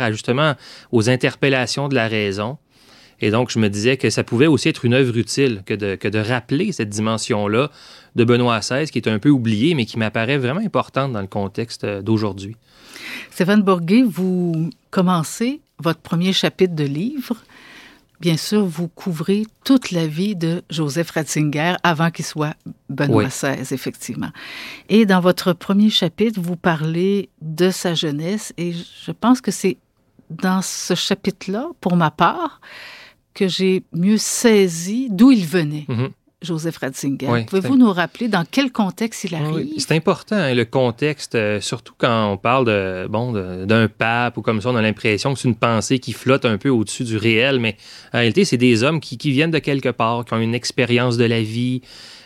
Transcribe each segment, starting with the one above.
justement aux interpellations de la raison. Et donc, je me disais que ça pouvait aussi être une œuvre utile que de rappeler cette dimension-là de Benoît XVI, qui est un peu oubliée, mais qui m'apparaît vraiment importante dans le contexte d'aujourd'hui. Stéphane Bourguet, vous commencez votre premier chapitre de livre. Bien sûr, vous couvrez toute la vie de Joseph Ratzinger avant qu'il soit Benoît XVI, effectivement. Et dans votre premier chapitre, vous parlez de sa jeunesse et je pense que c'est dans ce chapitre-là, pour ma part, que j'ai mieux saisi d'où il venait. Mm-hmm. Joseph Ratzinger. Oui, pouvez-vous nous rappeler dans quel contexte il arrive? Oui, c'est important, hein, le contexte, surtout quand on parle d'un pape ou comme ça, on a l'impression que c'est une pensée qui flotte un peu au-dessus du réel, mais en réalité, c'est des hommes qui viennent de quelque part, qui ont une expérience de la vie.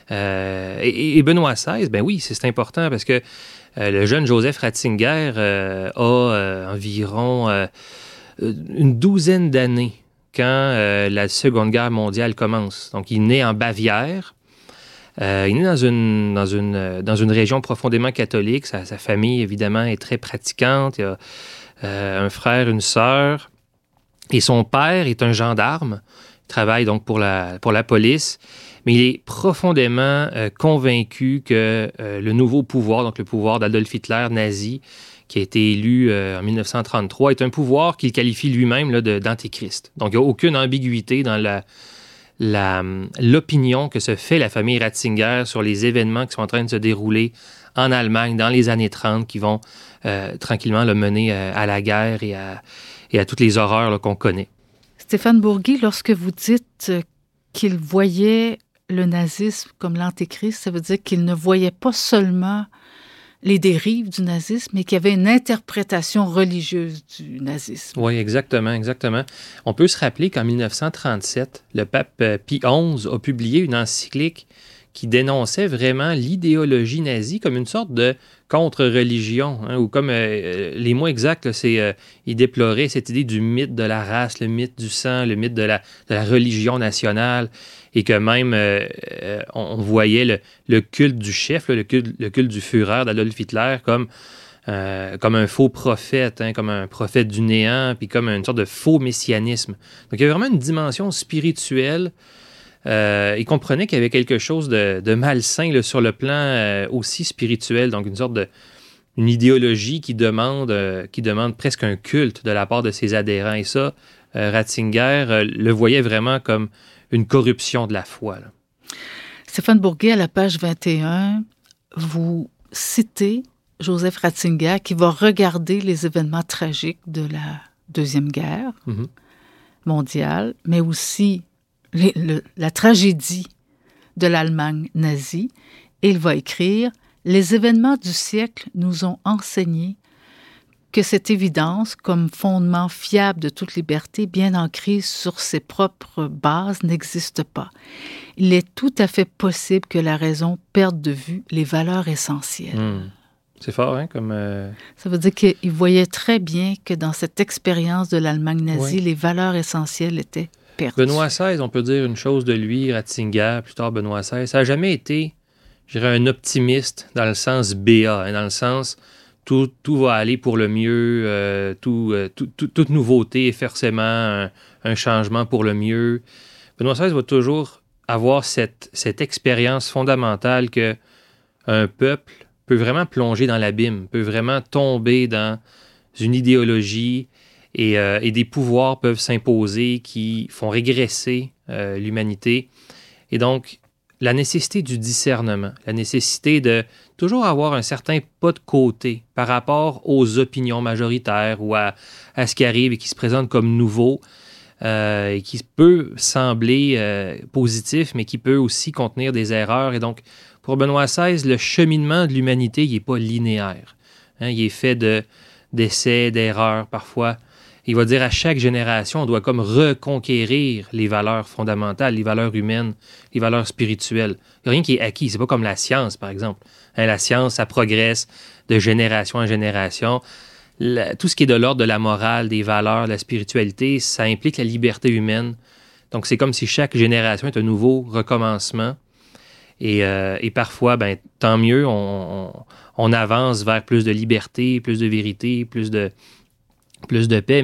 Et Benoît XVI, ben oui, c'est important parce que le jeune Joseph Ratzinger a environ une douzaine d'années quand la Seconde Guerre mondiale commence. Donc, il naît en Bavière. Il est né dans une région profondément catholique. Sa famille, évidemment, est très pratiquante. Il a un frère, une sœur. Et son père est un gendarme. Il travaille donc pour la police. Mais il est profondément convaincu que le nouveau pouvoir, donc le pouvoir d'Adolf Hitler nazi, qui a été élu en 1933, est un pouvoir qu'il qualifie lui-même là, d'antéchrist. Donc, il n'y a aucune ambiguïté dans l'opinion que se fait la famille Ratzinger sur les événements qui sont en train de se dérouler en Allemagne dans les années 30, qui vont tranquillement le mener à la guerre et à toutes les horreurs là, qu'on connaît. Stéphane Bourguet, lorsque vous dites qu'il voyait le nazisme comme l'antéchrist, ça veut dire qu'il ne voyait pas seulement les dérives du nazisme, mais qu'il y avait une interprétation religieuse du nazisme. Oui, exactement. On peut se rappeler qu'en 1937, le pape Pie XI a publié une encyclique qui dénonçait vraiment l'idéologie nazie comme une sorte de contre-religion, hein, ou comme les mots exacts, là, il déplorait cette idée du mythe de la race, le mythe du sang, le mythe de la religion nationale, et que même on voyait le culte du chef, là, le culte du Führer d'Adolf Hitler comme un faux prophète, hein, comme un prophète du néant, puis comme une sorte de faux messianisme. Donc il y avait vraiment une dimension spirituelle. Il comprenait qu'il y avait quelque chose de malsain là, sur le plan aussi spirituel, donc une sorte une idéologie qui demande presque un culte de la part de ses adhérents. Et ça, Ratzinger le voyait vraiment comme une corruption de la foi. Là. Stéphane Bourguet, à la page 21, vous citez Joseph Ratzinger qui va regarder les événements tragiques de la Deuxième Guerre mondiale, mais aussi la tragédie de l'Allemagne nazie. Et il va écrire « Les événements du siècle nous ont enseigné que cette évidence, comme fondement fiable de toute liberté, bien ancrée sur ses propres bases, n'existe pas. Il est tout à fait possible que la raison perde de vue les valeurs essentielles. » C'est fort, hein? Ça veut dire qu'il voyait très bien que dans cette expérience de l'Allemagne nazie, les valeurs essentielles étaient perdues. Benoît XVI, on peut dire une chose de lui, Ratzinger, plus tard Benoît XVI, ça n'a jamais été, je dirais, un optimiste dans le sens BA, hein, dans le sens tout va aller pour le mieux, toute nouveauté est forcément un changement pour le mieux. Benoît XVI va toujours avoir cette expérience fondamentale que un peuple peut vraiment plonger dans l'abîme, peut vraiment tomber dans une idéologie et des pouvoirs peuvent s'imposer qui font régresser l'humanité. Et donc, la nécessité du discernement, la nécessité de toujours avoir un certain pas de côté par rapport aux opinions majoritaires ou à ce qui arrive et qui se présente comme nouveau et qui peut sembler positif, mais qui peut aussi contenir des erreurs. Et donc, pour Benoît XVI, le cheminement de l'humanité, il n'est pas linéaire. Hein, il est fait d'essais, d'erreurs parfois. Il va dire à chaque génération, on doit comme reconquérir les valeurs fondamentales, les valeurs humaines, les valeurs spirituelles. Il n'y a rien qui est acquis. C'est pas comme la science, par exemple. Hein, la science, ça progresse de génération en génération. Tout ce qui est de l'ordre de la morale, des valeurs, de la spiritualité, ça implique la liberté humaine. Donc, c'est comme si chaque génération est un nouveau recommencement. Et parfois, tant mieux, on avance vers plus de liberté, plus de vérité, plus de paix.